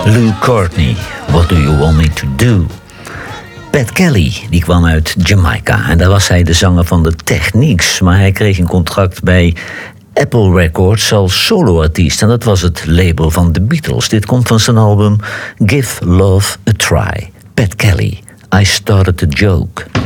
Lou Courtney, What Do You Want Me To Do? Pat Kelly, die kwam uit Jamaica en daar was hij de zanger van de Techniques. Maar hij kreeg een contract bij Apple Records als soloartiest. En dat was het label van de Beatles. Dit komt van zijn album Give Love a Try. Pat Kelly, I Started a Joke.